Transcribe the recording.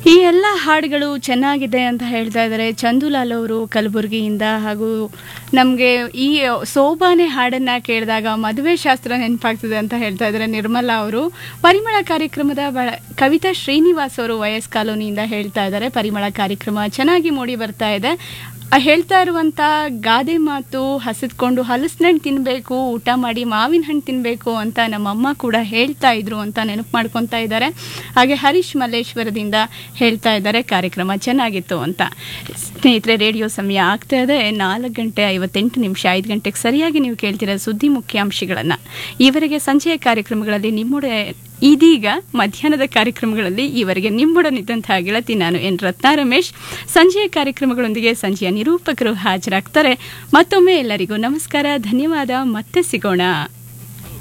ಈ ಎಲ್ಲ ಹಾಡುಗಳು ಚೆನ್ನಾಗಿದೆ ಅಂತ ಹೇಳ್ತಾ ಇದ್ದಾರೆ ಚಂದುಲಾಲ್ ಅವರು ಕಲಬುರಗಿಯಿಂದ. ಹಾಗೂ ನಮಗೆ ಈ ಸೋಬಾನೆ ಹಾಡನ್ನು ಕೇಳಿದಾಗ ಮದುವೆ ಶಾಸ್ತ್ರ ನೆನಪಾಗ್ತದೆ ಅಂತ ಹೇಳ್ತಾ ಇದ್ದಾರೆ ನಿರ್ಮಲಾ ಅವರು. ಪರಿಮಳ ಕಾರ್ಯಕ್ರಮದ ಕವಿತಾ ಶ್ರೀನಿವಾಸ್ ಅವರು ವಯಸ್ ಕಾಲೋನಿಯಿಂದ ಹೇಳ್ತಾ ಇದ್ದಾರೆ ಪರಿಮಳ ಕಾರ್ಯಕ್ರಮ ಚೆನ್ನಾಗಿ ಮೂಡಿ ಬರ್ತಾ ಇದೆ. ಹೇಳ್ತಾ ಇರುವಂಥ ಗಾದೆ ಮಾತು ಹಸಿದ್ಕೊಂಡು ಹಲಸಿನಣ್ಣು ತಿನ್ನಬೇಕು, ಊಟ ಮಾಡಿ ಮಾವಿನ ಹಣ್ಣು ತಿನ್ನಬೇಕು ಅಂತ ನಮ್ಮಮ್ಮ ಕೂಡ ಹೇಳ್ತಾ ಇದ್ರು ಅಂತ ನೆನಪು ಮಾಡ್ಕೊತಾ ಇದ್ದಾರೆ. ಹಾಗೆ ಹರೀಶ್ ಮಲ್ಲೇಶ್ವರದಿಂದ ಹೇಳ್ತಾ ಇದ್ದಾರೆ ಕಾರ್ಯಕ್ರಮ ಚೆನ್ನಾಗಿತ್ತು ಅಂತ. ಸ್ನೇಹಿತರೆ, ರೇಡಿಯೋ ಸಮಯ ಆಗ್ತಾ ಇದೆ 4:58. 5 ಗಂಟೆಗೆ ಸರಿಯಾಗಿ ನೀವು ಕೇಳ್ತಿರೋ ಸುದ್ದಿ ಮುಖ್ಯಾಂಶಗಳನ್ನು. ಈವರೆಗೆ ಸಂಜೆಯ ಕಾರ್ಯಕ್ರಮಗಳಲ್ಲಿ ಇದೀಗ ಮಧ್ಯಾಹ್ನದ ಕಾರ್ಯಕ್ರಮಗಳಲ್ಲಿ ಈವರೆಗೆ ನಿಮ್ಮೊಡನಿದ್ದಂತಹ ಗೆಳತಿ ನಾನು ಎನ್ ರತ್ನ ರಮೇಶ್. ಸಂಜೆಯ ಕಾರ್ಯಕ್ರಮಗಳೊಂದಿಗೆ ಸಂಜೆಯ ನಿರೂಪಕರು ಹಾಜರಾಗ್ತಾರೆ. ಮತ್ತೊಮ್ಮೆ ಎಲ್ಲರಿಗೂ ನಮಸ್ಕಾರ, ಧನ್ಯವಾದ, ಮತ್ತೆ ಸಿಗೋಣ.